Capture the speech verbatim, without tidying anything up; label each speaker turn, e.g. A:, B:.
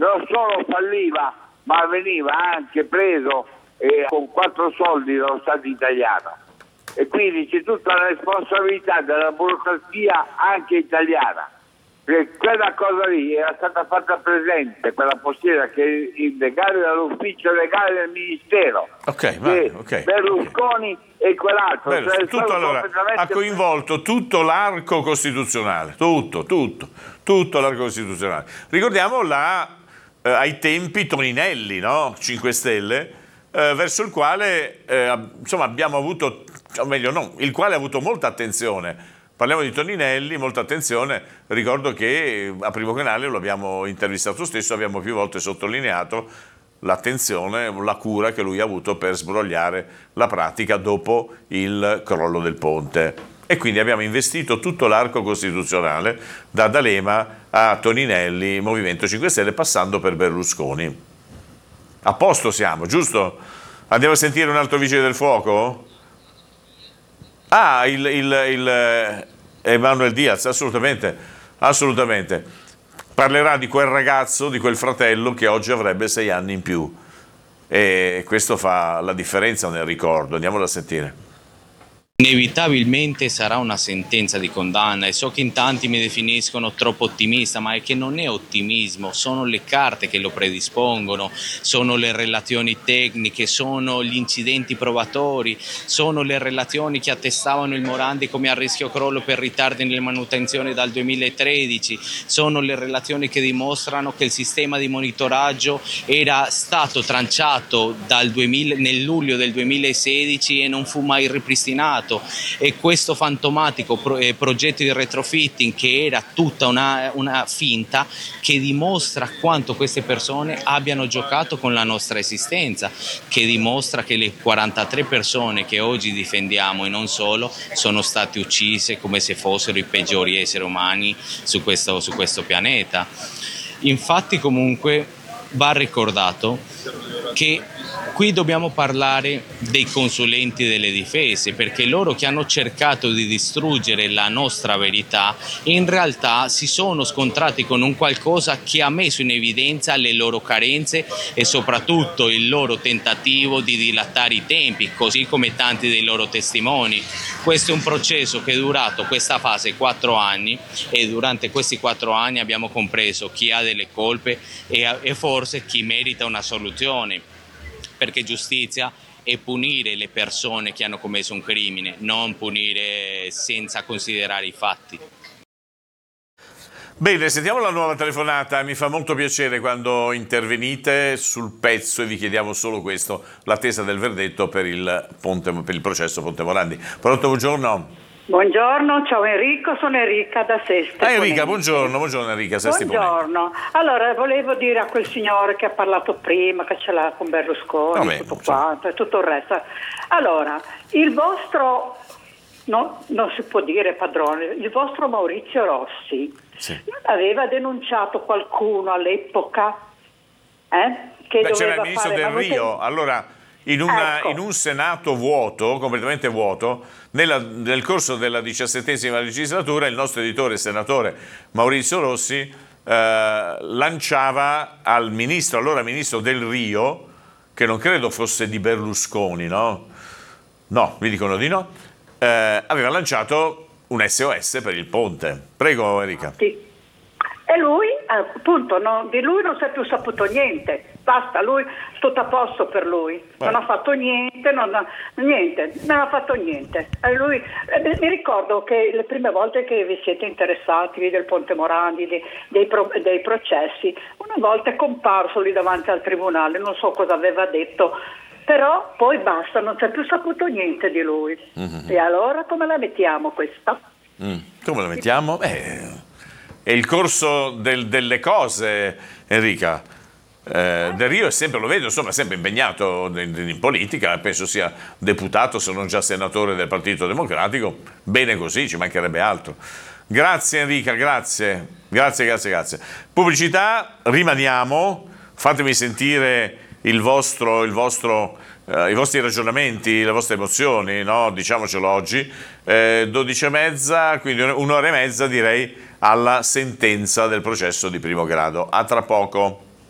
A: non solo falliva, ma veniva anche preso eh, con quattro soldi dallo Stato italiano. E quindi c'è tutta la responsabilità della burocrazia anche italiana. Perché quella cosa lì era stata fatta presente, quella postilla che il legale dall'ufficio legale del Ministero,
B: okay, vai, okay,
A: Berlusconi okay. e quell'altro.
B: Bello,
A: cioè,
B: tutto, allora, ha coinvolto tutto l'arco costituzionale, tutto, tutto, tutto l'arco costituzionale. Ricordiamo la, eh, ai tempi Toninelli, no? cinque Stelle, eh, verso il quale eh, insomma abbiamo avuto, o meglio no, il quale ha avuto molta attenzione. Parliamo di Toninelli, molta attenzione, ricordo che a Primo Canale lo abbiamo intervistato stesso, abbiamo più volte sottolineato l'attenzione, la cura che lui ha avuto per sbrogliare la pratica dopo il crollo del ponte. E quindi abbiamo investito tutto l'arco costituzionale, da D'Alema a Toninelli, Movimento cinque Stelle, passando per Berlusconi. A posto siamo, giusto? Andiamo a sentire un altro vigile del fuoco? Ah, il, il, il Emanuel Diaz, assolutamente, assolutamente. Parlerà di quel ragazzo, di quel fratello che oggi avrebbe sei anni in più. E questo fa la differenza nel ricordo. Andiamolo a sentire.
C: Inevitabilmente sarà una sentenza di condanna e so che in tanti mi definiscono troppo ottimista, ma è che non è ottimismo, sono le carte che lo predispongono, sono le relazioni tecniche, sono gli incidenti probatori, sono le relazioni che attestavano il Morandi come a rischio crollo per ritardi nelle manutenzioni dal duemilatredici, sono le relazioni che dimostrano che il sistema di monitoraggio era stato tranciato dal duemila, nel luglio del duemilasedici e non fu mai ripristinato. E questo fantomatico pro, eh, progetto di retrofitting, che era tutta una, una finta, che dimostra quanto queste persone abbiano giocato con la nostra esistenza, che dimostra che le quarantatré persone che oggi difendiamo e non solo sono state uccise come se fossero i peggiori esseri umani su questo, su questo pianeta. Infatti comunque va ricordato che qui dobbiamo parlare dei consulenti delle difese, perché loro che hanno cercato di distruggere la nostra verità in realtà si sono scontrati con un qualcosa che ha messo in evidenza le loro carenze e soprattutto il loro tentativo di dilatare i tempi, così come tanti dei loro testimoni. Questo è un processo che è durato, questa fase, quattro anni, e durante questi quattro anni abbiamo compreso chi ha delle colpe e, e forse chi merita una soluzione, perché giustizia è punire le persone che hanno commesso un crimine, non punire senza considerare i fatti.
B: Bene, sentiamo la nuova telefonata. Mi fa molto piacere quando intervenite sul pezzo e vi chiediamo solo questo, l'attesa del verdetto per il, ponte, per il processo Ponte Morandi. Pronto, buongiorno.
D: Buongiorno, ciao Enrico, sono Enrica da Seste.
B: Ah, Enrica, buongiorno, buongiorno Enrica. Sesti
D: buongiorno. Ponente. Allora, volevo dire a quel signore che ha parlato prima, che ce l'ha con Berlusconi, Vabbè, tutto quanto e tutto il resto. Allora, il vostro, no, non si può dire padrone, il vostro Maurizio Rossi, sì. non aveva denunciato qualcuno all'epoca? Eh? Che
B: Beh, c'era il ministro
D: fare,
B: Del Rio, te... allora... In, una, ecco. in un Senato vuoto, completamente vuoto, nella, nel corso della diciassettesima legislatura il nostro editore senatore Maurizio Rossi eh, lanciava al ministro, allora ministro Del Rio, che non credo fosse di Berlusconi, no? No, mi dicono di no, eh, aveva lanciato un S O S per il ponte. Prego Enrica.
D: Sì. E lui, appunto, no, di lui non si è più saputo niente. Basta, lui, tutto a posto per lui, Beh. non ha fatto niente, non ha, niente, non ha fatto niente. E lui, eh, mi ricordo che le prime volte che vi siete interessati del Ponte Morandi, dei, dei, pro, dei processi, una volta è comparso lì davanti al tribunale, non so cosa aveva detto, però poi basta, non si è più saputo niente di lui. Mm-hmm. E allora come la mettiamo questa?
B: Mm. Come la mettiamo? Beh, è il corso del, delle cose, Enrica. Eh, Del Rio è sempre, lo vedo, insomma, è sempre impegnato in, in politica, penso sia deputato, se non già senatore del Partito Democratico. Bene così, ci mancherebbe altro. Grazie Enrica, grazie, grazie, grazie, grazie. Pubblicità, rimaniamo, fatemi sentire il vostro, il vostro, eh, i vostri ragionamenti, le vostre emozioni, no? Diciamocelo oggi, eh, dodici e mezza, quindi un'ora e mezza direi alla sentenza del processo di primo grado. A tra poco.